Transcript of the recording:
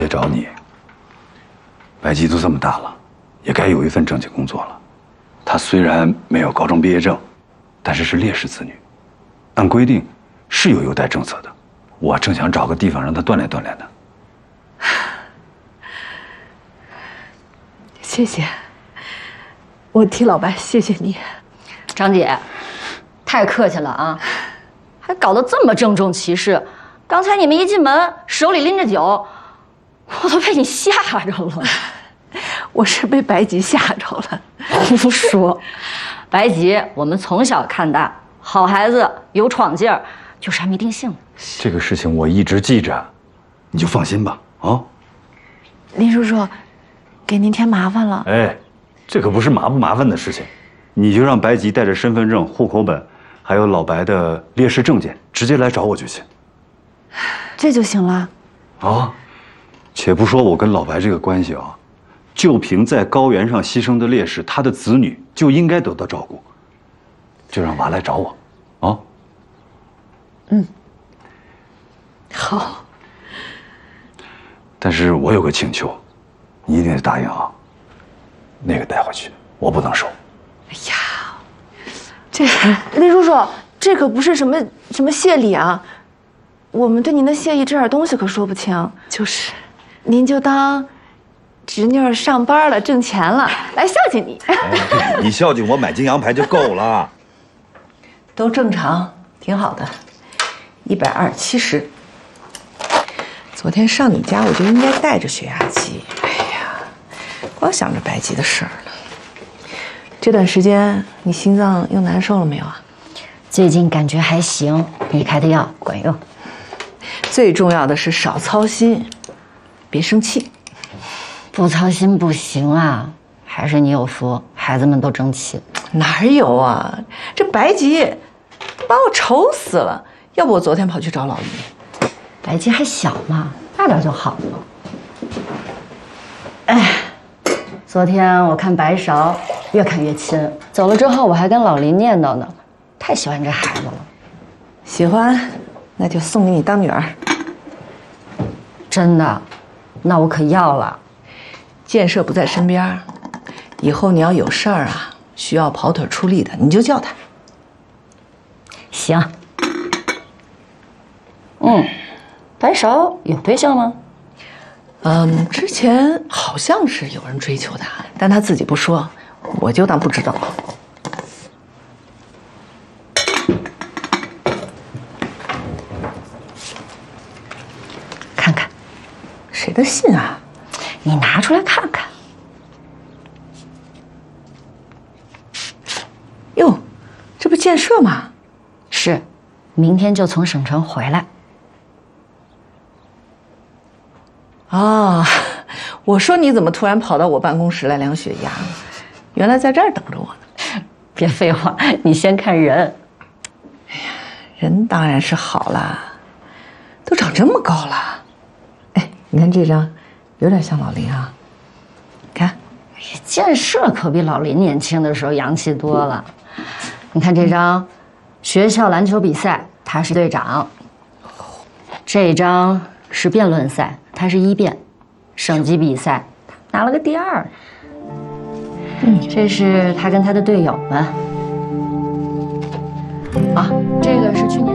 来找你。白吉都这么大了，也该有一份正经工作了。她虽然没有高中毕业证，但是是烈士子女，按规定是有优待政策的。我正想找个地方让她锻炼锻炼呢。 谢谢，我替老白谢谢你。 张姐，太客气了啊，还搞得这么郑重其事。刚才你们一进门，手里拎着酒，我都被你吓着了。 我是被白吉吓着了。 胡说，白吉我们从小看大，好孩子，有闯劲儿，就是还没定性呢。 这个事情我一直记着，你就放心吧。啊， 林叔叔，给您添麻烦了。 哎，这可不是麻不麻烦的事情，你就让白吉带着身份证、户口本，还有老白的烈士证件，直接来找我就行。 这就行了。 啊，且不说我跟老白这个关系啊，就凭在高原上牺牲的烈士，他的子女就应该得到照顾。就让娃来找我，啊。 嗯。好。 但是我有个请求，你一定得答应啊。那个带回去，我不能收。 哎呀，这林叔叔，这可不是什么谢礼啊。我们对您的谢意这点东西可说不清。就是，您就当侄女上班了，挣钱了，来孝敬你。 哎，你孝敬我买斤羊排就够了。 都正常，挺好的，120/70。昨天上你家我就应该带着血压计，哎呀，光想着白吉的事儿了。这段时间你心脏又难受了没有啊？ 最近感觉还行，你开的药管用。 最重要的是少操心，别生气。 不操心不行啊，还是你有福，孩子们都争气。 哪有啊？这白吉把我愁死了，要不我昨天跑去找老姨。 白吉还小嘛，大点就好了。哎，昨天我看白芍越看越亲，走了之后我还跟老林念叨呢，太喜欢这孩子了。 喜欢，那就送给你当女儿。 真的？那我可要了。 建设不在身边，以后你要有事儿啊，需要跑腿出力的，你就叫他。 行。白芍有对象吗？ 之前好像是有人追求他，但他自己不说，我就当不知道。 看看， 谁的信啊？ 你拿出来看看。 哟，这不建设吗？ 是，明天就从省城回来。 啊，我说你怎么突然跑到我办公室来量血压？原来在这儿等着我呢。 别废话，你先看人。 哎呀，人当然是好啦，都长这么高了。哎，你看这张，有点像老林啊。看， 建设可比老林年轻的时候洋气多了。你看这张，学校篮球比赛他是队长。这张是辩论赛，他是一辩。省级比赛拿了个第2。这是他跟他的队友们。啊，这个是去年。